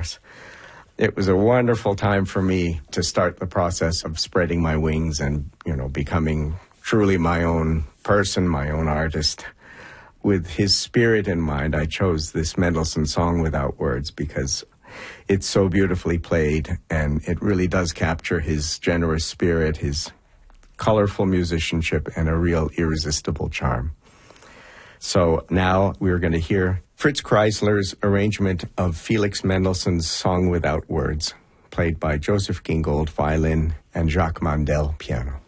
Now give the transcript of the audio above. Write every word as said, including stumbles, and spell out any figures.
course. It was a wonderful time for me to start the process of spreading my wings and, you know, becoming truly my own person, my own artist. With his spirit in mind, I chose this Mendelssohn Song Without Words because it's so beautifully played, and it really does capture his generous spirit, his colorful musicianship, and a real irresistible charm. So now we're going to hear Fritz Kreisler's arrangement of Felix Mendelssohn's Song Without Words, played by Joseph Gingold, violin, and Jacques Mandel, piano.